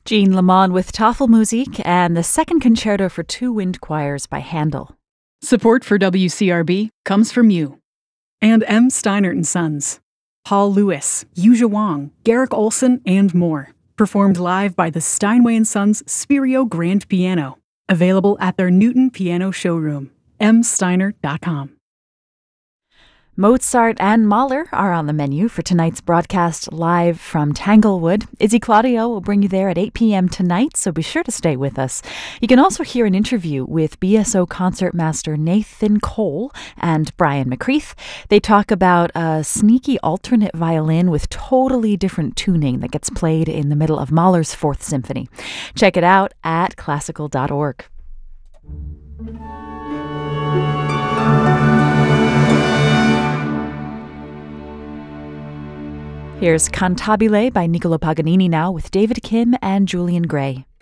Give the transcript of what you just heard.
Jean Lamont with Tafelmusik and the second concerto for two wind choirs by Handel. Support for WCRB comes from you. And M. Steinert & Sons. Paul Lewis, Yuja Wong, Garrick Olson, and more. Performed live by the Steinway & Sons Spirio Grand Piano. Available at their Newton Piano showroom. msteiner.com. Mozart and Mahler are on the menu for tonight's broadcast live from Tanglewood. Izzy Claudio will bring you there at 8 p.m. tonight, so be sure to stay with us. You can also hear an interview with BSO concertmaster Nathan Cole and Brian McCreath. They talk about a sneaky alternate violin with totally different tuning that gets played in the middle of Mahler's Fourth Symphony. Check it out at classical.org. Here's Cantabile by Niccolo Paganini now with David Kim and Julian Gray.